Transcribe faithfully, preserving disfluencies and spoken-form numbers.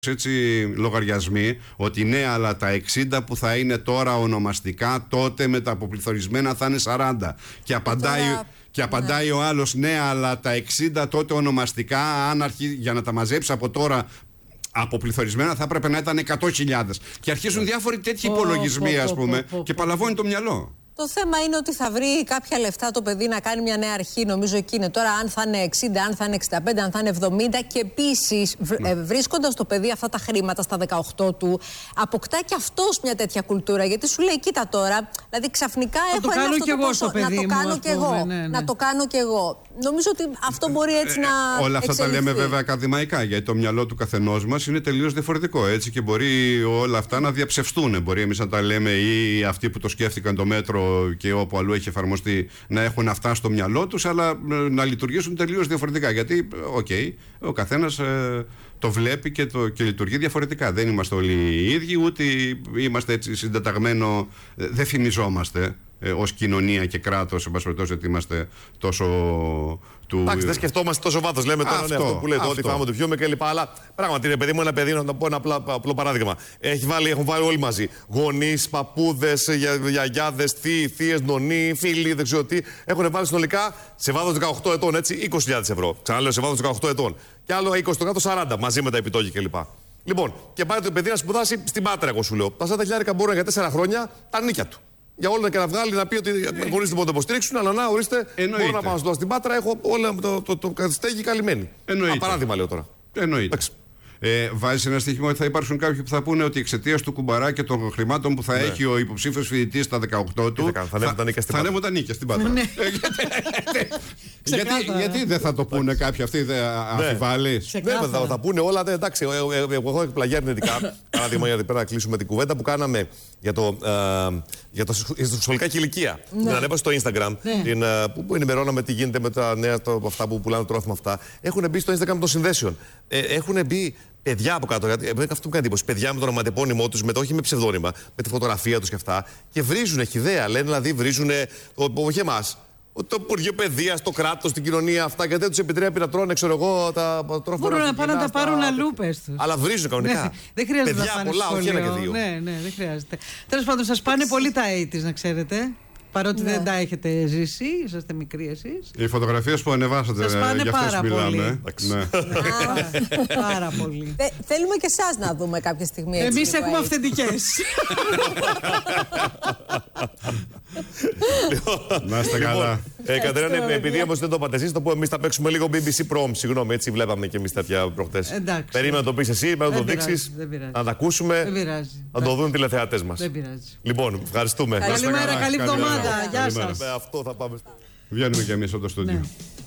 έτσι λογαριασμοί ότι ναι, αλλά τα εξήντα που θα είναι τώρα ονομαστικά, τότε με τα αποπληθωρισμένα θα είναι σαράντα. Και απαντάει, τώρα, και απαντάει ναι. ο άλλος, ναι, αλλά τα εξήντα τότε ονομαστικά, αν αρχί, για να τα μαζέψει από τώρα αποπληθωρισμένα, θα έπρεπε να ήταν εκατό χιλιάδες. Και αρχίζουν διάφοροι τέτοιοι oh, υπολογισμοί, oh, ας πούμε, oh, oh, oh, και παλαβώνει το μυαλό. Το θέμα είναι ότι θα βρει κάποια λεφτά το παιδί να κάνει μια νέα αρχή. Νομίζω εκεί είναι τώρα, αν θα είναι εξήντα, αν θα είναι εξήντα πέντε, αν θα είναι εβδομήντα. Και επίσης, ναι. βρίσκοντας το παιδί αυτά τα χρήματα στα δεκαοκτώ του, αποκτά και αυτός μια τέτοια κουλτούρα. Γιατί σου λέει, κοίτα τώρα, δηλαδή ξαφνικά θα έχω ένα αυτό το ποσό, να το κάνω κι εγώ. Ναι, ναι. Να το κάνω κι εγώ. Νομίζω ότι αυτό μπορεί έτσι ε, να. Όλα αυτά εξελιχθεί. Τα λέμε βέβαια ακαδημαϊκά, γιατί το μυαλό του καθενός μας είναι τελείως διαφορετικό. Έτσι, και μπορεί όλα αυτά να διαψευστούν. Μπορεί εμείς να τα λέμε ή αυτοί που το σκέφτηκαν το μέτρο και όπου αλλού έχει εφαρμοστεί να έχουν αυτά στο μυαλό τους, αλλά να λειτουργήσουν τελείως διαφορετικά. Γιατί, οκ, okay, ο καθένας ε, το βλέπει και, το, και λειτουργεί διαφορετικά. Δεν είμαστε όλοι οι ίδιοι, ούτε είμαστε έτσι συντεταγμένο, ε, δεν φημιζόμαστε ε, ως κοινωνία και κράτος, εν πάση περιπτώσει, ότι είμαστε τόσο του. Εντάξει, δεν σκεφτόμαστε τόσο βάθος. Λέμε τώρα αυτό, ναι, αυτό που λέτε, ότι φάμε, το πιούμε κλπ. Αλλά πράγματι είναι παιδί μου, ένα παιδί, να το πω ένα απλό, απλό παράδειγμα. Έχει βάλει, έχουν βάλει όλοι μαζί. Γονείς, παππούδες, γιαγιάδες, θείοι, θείες, νονοί, φίλοι, δεν ξέρω τι. Έχουν βάλει συνολικά σε βάθος δεκαοκτώ ετών, έτσι, είκοσι χιλιάδες ευρώ. Ξαναλέω, σε βάθος δεκαοκτώ ετών. Και άλλο είκοσι το κάτω σαράντα μαζί με τα επιτόκια κλπ. Λοιπόν, και πάει το παιδί να σπουδάσει στην Πάτρα, εγώ σου λέω. Τα σαράντα χιλιάρικα μπορούν για τέσσερα χρόνια τα νίκια του. Για όλα και να βγάλει να πει ότι μπορείς να το υποστηρίξουν, αλλά να ορίστε, εννοείται. Μπορώ να πάω στο στην Πάτρα, έχω όλα το, το, το, το στέγη καλυμμένη. Εννοείται. Α, παράδειγμα λέω τώρα. Εννοείται. Ε, Βάζει ένα στοιχείο ότι θα υπάρξουν κάποιοι που θα πούνε ότι εξαιτίας του κουμπαρά και των χρημάτων που θα ναι. έχει ο υποψήφιος φοιτητής στα δεκαοκτώ του. Θα ανέβουν τα νίκια στην Πάτρα. γιατί, γιατί δεν θα το πούνε κάποιοι αυτοί, δεν αμφιβάλλεις? Ναι, θα, θα πούνε όλα. Δε, εντάξει, εγώ έχω εκπλαγεί αρνητικά. Παράδειγμα, γιατί πρέπει να κλείσουμε την κουβέντα που κάναμε για το. Για τα σχολικά και ηλικία. Ναι. Την ανέβασα στο Instagram, ναι. την, που, που ενημερώναμε τι γίνεται με τα νέα, το, αυτά που πουλάνε τρόφιμα αυτά. Έχουν μπει στο Instagram των συνδέσεων. Ε, έχουν μπει παιδιά από κάτω. Γιατί, αυτό μου κάνει εντύπωση. Παιδιά με το ονοματεπώνυμό του, όχι με ψευδόνυμα, με τη φωτογραφία του και αυτά. Και βρίζουν χυδαία. Λένε δηλαδή βρίζουν. Όχι εμάς. Το Υπουργείο Παιδείας, το κράτος, την κοινωνία, αυτά, γιατί δεν τους επιτρέπει να τρώνε, ξέρω εγώ, τα τρόφιμα. Μπορούν να πάνε να τα πάρουν αλλού, πες τους. Αλλά βρίζουν κανονικά. Ναι, δεν χρειάζεται παιδιά, να πάνε πολλά, όχι ένα και δύο. Ναι, ναι, δεν χρειάζεται. Τέλος πάντων, σας πάνε πολύ τα ογδόντα, να ξέρετε. Παρότι ναι. δεν τα έχετε ζήσει, είσαστε μικροί εσείς. Οι φωτογραφίες που ανεβάσατε, σας πάνε για αυτές πάρα μιλάμε. Πολύ. Ναι. Πάρα πολύ. Θε, θέλουμε και εσάς να δούμε κάποια στιγμή. Έτσι, εμείς έχουμε αυθεντικές. Να είστε καλά. Ε, Κατερίνα, επειδή όμως δεν το είπατε εσείς, το πω εμείς θα παίξουμε λίγο μπι μπι σι Prom. Συγγνώμη, έτσι βλέπαμε και εμείς τέτοια προχτές. Περίμενα να το πεις εσύ, να το δείξεις, να τα ακούσουμε, να το δουν τηλεθεατές μας. Δεν πειράζει. Λοιπόν, ευχαριστούμε. Καλημέρα, καλή εβδομάδα. Γεια σας. Με αυτό θα πάμε. Βγαίνουμε κι εμείς από το στούντιο.